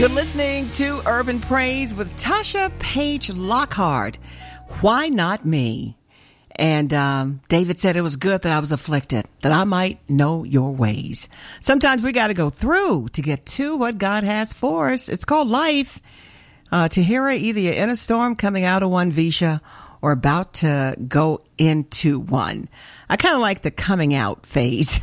You're listening to Urban Praise with Tasha Page Lockhart. Why not me? And David said it was good that I was afflicted, that I might know your ways. Sometimes we got to go through to get to what God has for us. It's called life. Tahira, either you're in a storm coming out of one, Visha, or about to go into one. I kind of like the coming out phase.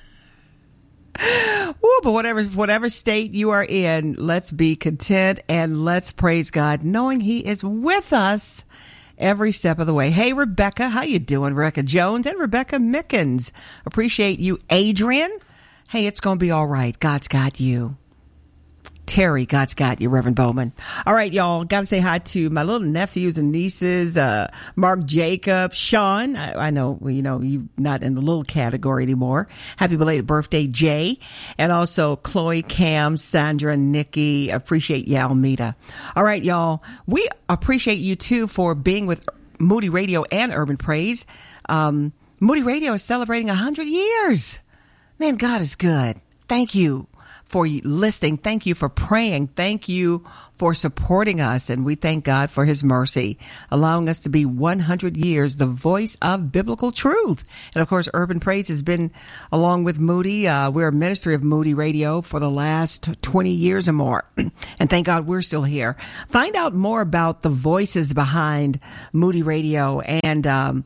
Ooh, but whatever state you are in, let's be content and let's praise God, knowing He is with us every step of the way. Hey, Rebecca, how you doing? Rebecca Jones and Rebecca Mickens. Appreciate you, Adrian. Hey, it's going to be all right. God's got you. Terry, God's got you, Reverend Bowman. All right, y'all, got to say hi to my little nephews and nieces, Mark Jacob, Sean. I know, you're not in the little category anymore. Happy belated birthday, Jay. And also Chloe, Cam, Sandra, Nikki. Appreciate you, Almeida. All right, y'all, we appreciate you, too, for being with Moody Radio and Urban Praise. Moody Radio is celebrating 100 years. Man, God is good. Thank you for listening. Thank you for praying. Thank you for supporting us. And we thank God for His mercy, allowing us to be 100 years, the voice of biblical truth. And of course, Urban Praise has been, along with Moody, we're a ministry of Moody Radio for the last 20 years or more. And thank God we're still here. Find out more about the voices behind Moody Radio and,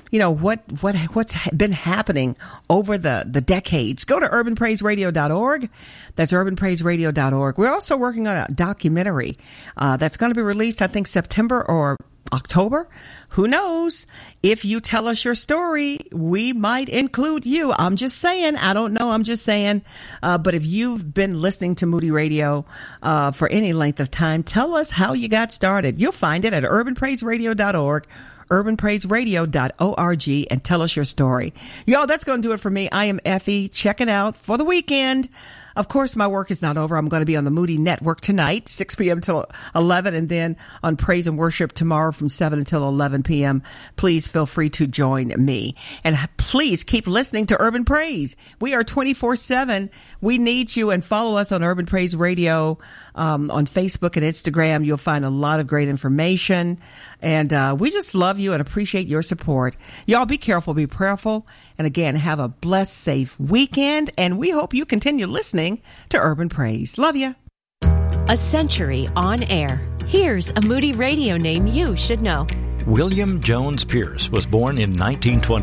what's been happening over the decades. Go to urbanpraiseradio.org. That's urbanpraiseradio.org. We're also working on a documentary that's going to be released, I think, September or October. Who knows? If you tell us your story, we might include you. I'm just saying. I don't know. I'm just saying. But if you've been listening to Moody Radio for any length of time, tell us how you got started. You'll find it at urbanpraiseradio.org. urbanpraiseradio.org, and tell us your story. Y'all, that's going to do it for me. I am Effie, checking out for the weekend. Of course, my work is not over. I'm going to be on the Moody Network tonight, 6 p.m. till 11, and then on Praise and Worship tomorrow from 7 until 11 p.m. Please feel free to join me. And please keep listening to Urban Praise. We are 24/7. We need you, and follow us on Urban Praise Radio on Facebook and Instagram. You'll find a lot of great information. And we just love you and appreciate your support. Y'all be careful, be prayerful. And again, have a blessed, safe weekend. And we hope you continue listening to Urban Praise. Love ya. A century on air. Here's a Moody Radio name you should know. William Jones Pierce was born in 1920.